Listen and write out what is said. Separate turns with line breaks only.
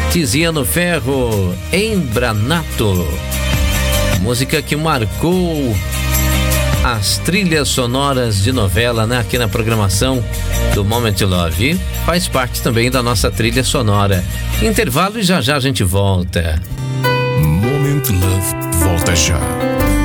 Tiziano Ferro, Embranato. Música que marcou as trilhas sonoras de novela, né? Aqui na programação do Moment Love. E faz parte também da nossa trilha sonora. Intervalo e já já a gente volta.
Moment Love volta já.